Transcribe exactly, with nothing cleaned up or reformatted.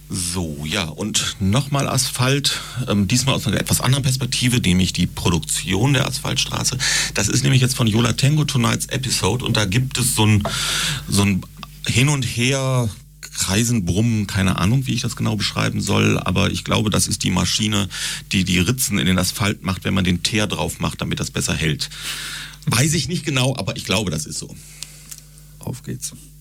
So, ja, und nochmal Asphalt, ähm, diesmal aus einer etwas anderen Perspektive, nämlich die Produktion der Asphaltstraße. Das ist nämlich jetzt von Yo La Tengo, Tonight's Episode, und da gibt es so ein, so ein Hin und Her, Kreisen, Brummen, keine Ahnung, wie ich das genau beschreiben soll, aber ich glaube, das ist die Maschine, die die Ritzen in den Asphalt macht, wenn man den Teer drauf macht, damit das besser hält. Weiß ich nicht genau, aber ich glaube, das ist so. Auf geht's.